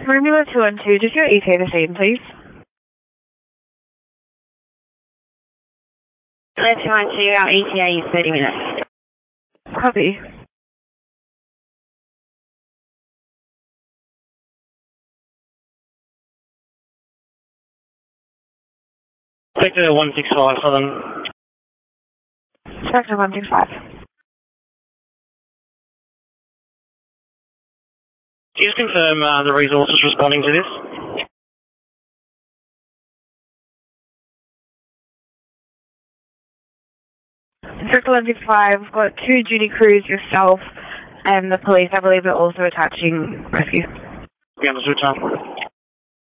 Formula 212, just your ETA the same, please. 212, our ETA is 30 minutes. Copy. Sector 165, Southern. Sector 165. Can you just confirm the resources responding to this? Sector 165, we've got 2 duty crews, yourself, and the police. I believe are also attaching rescue. Yeah, understood, Tom.